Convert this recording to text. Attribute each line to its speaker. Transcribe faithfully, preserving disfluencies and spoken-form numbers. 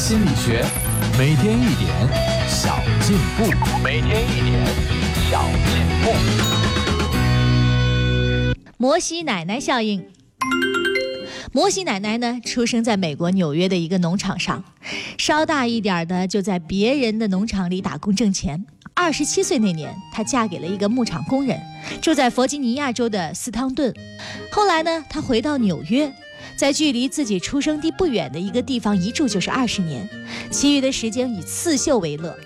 Speaker 1: 心理学，每天一点小进步，每天一点小进步。
Speaker 2: 摩西奶奶效应。摩西奶奶呢，出生在美国纽约的一个农场上，稍大一点的就在别人的农场里打工挣钱。二十七岁那年，她嫁给了一个牧场工人，住在弗吉尼亚州的斯汤顿。后来呢，她回到纽约，在距离自己出生地不远的一个地方一住就是二十年，其余的时间以刺绣为乐。